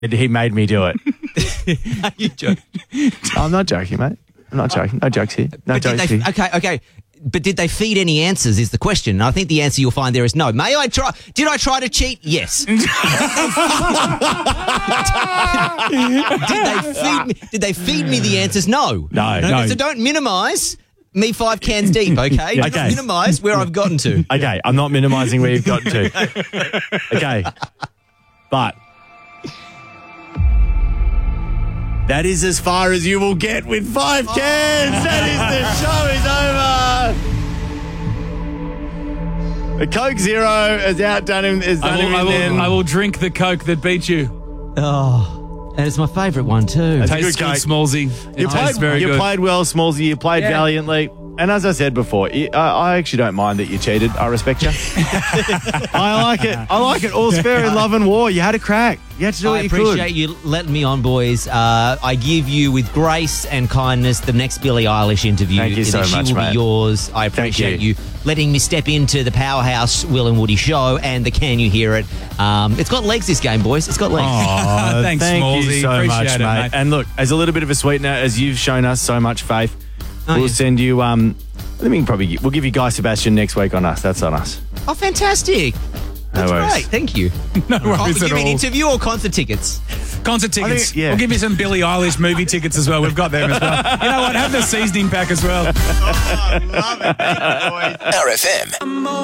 He made me do it. Are you joking? I'm not joking, mate. I'm not joking. No jokes here. No jokes here. Okay. But did they feed any answers is the question. And I think the answer you'll find there is no. Did I try to cheat? Yes. Did they feed me the answers? No. No. So don't minimise me 5 cans deep, okay? Okay. Just minimise where I've gotten to. Okay, I'm not minimising where you've gotten to. Okay. But that is as far as you will get with 5 cans. That is the show is over. The Coke Zero has outdone him. I will drink the Coke that beat you. Oh, and it's my favourite one too. That's Tastes good, good, Coke. Smallsy. It tastes very good. You played well, Smallsy. You played valiantly. And as I said before, I actually don't mind that you cheated. I respect you. I like it. All's fair in love and war. You had a crack. You had to do what you could. I appreciate you letting me on, boys. I give you, with grace and kindness, the next Billie Eilish interview. Thank you so much, She will mate. be yours. I appreciate you letting me step into the powerhouse Will and Woody show and the Can You Hear It. It's got legs, this game, boys. It's got legs. Oh, Thanks, thank Smallsy. you so Appreciate much, it, mate. mate. And look, as a little bit of a sweetener, as you've shown us so much faith, we'll yeah. send you. I think we'll give you Guy Sebastian next week on us. That's on us. Oh, fantastic. That's worries. great. Thank you. No worries Give at me an all. interview or concert tickets? Concert tickets. think, yeah. We'll give you some Billie Eilish movie tickets as well. We've got them as well. You know what? Have the seasoning pack as well. RFM.